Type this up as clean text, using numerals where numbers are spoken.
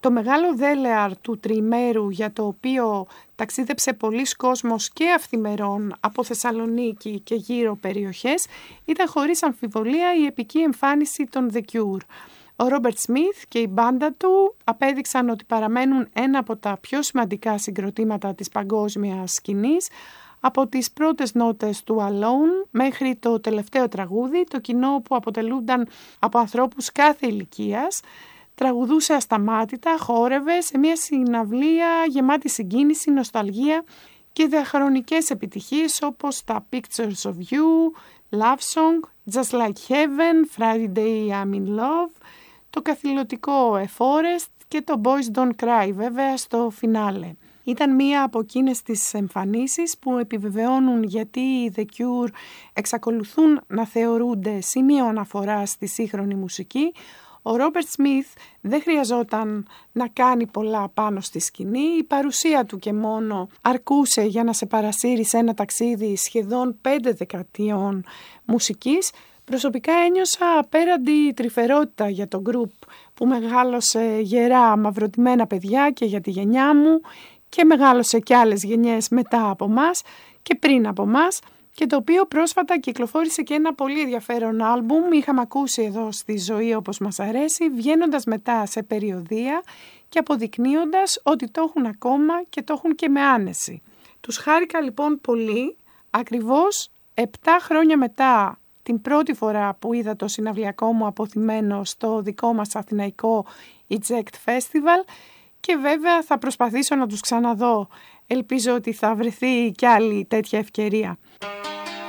Το μεγάλο δέλεαρ του τριημέρου, για το οποίο ταξίδεψε πολλοί κόσμος και αυθημερών από Θεσσαλονίκη και γύρω περιοχές, ήταν χωρίς αμφιβολία η επική εμφάνιση των The Cure. Ο Ρόμπερτ Σμιθ και η μπάντα του απέδειξαν ότι παραμένουν ένα από τα πιο σημαντικά συγκροτήματα της παγκόσμιας σκηνής. Από τις πρώτες νότες του Alone μέχρι το τελευταίο τραγούδι, το κοινό που αποτελούνταν από ανθρώπους κάθε ηλικίας, τραγουδούσε ασταμάτητα, χόρευε σε μια συναυλία γεμάτη συγκίνηση, νοσταλγία και διαχρονικές επιτυχίες όπως τα Pictures of You, Love Song, Just Like Heaven, Friday I'm in Love, το καθηλωτικό A Forest και το Boys Don't Cry βέβαια στο φινάλε. Ήταν μία από εκείνες τις εμφανίσεις που επιβεβαιώνουν γιατί οι The Cure εξακολουθούν να θεωρούνται σημείο αναφοράς στη σύγχρονη μουσική. Ο Ρόμπερτ Σμιθ δεν χρειαζόταν να κάνει πολλά πάνω στη σκηνή, η παρουσία του και μόνο αρκούσε για να σε παρασύρει σε ένα ταξίδι σχεδόν 5 δεκαετιών μουσικής. Προσωπικά ένιωσα απέραντη τρυφερότητα για το γκρουπ που μεγάλωσε γερά μαυρωτημένα παιδιά και για τη γενιά μου και μεγάλωσε και άλλες γενιές μετά από μας και πριν από μας, και το οποίο πρόσφατα κυκλοφόρησε και ένα πολύ ενδιαφέρον άλμπουμ, είχαμε ακούσει εδώ στη ζωή όπως μας αρέσει, βγαίνοντας μετά σε περιοδεία και αποδεικνύοντας ότι το έχουν ακόμα και το έχουν και με άνεση. Τους χάρηκα λοιπόν πολύ, ακριβώς 7 χρόνια μετά την πρώτη φορά που είδα το συναυλιακό μου αποθυμένο στο δικό μας αθηναϊκό Eject Festival, και βέβαια θα προσπαθήσω να τους ξαναδώ. Ελπίζω ότι θα βρεθεί κι άλλη τέτοια ευκαιρία.